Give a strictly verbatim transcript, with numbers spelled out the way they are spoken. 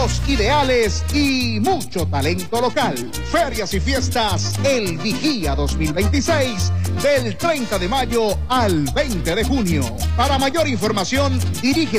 ideales y mucho talento local. Ferias y fiestas El Vigía dos mil veintiséis del treinta de mayo al veinte de junio. Para mayor información, dirígete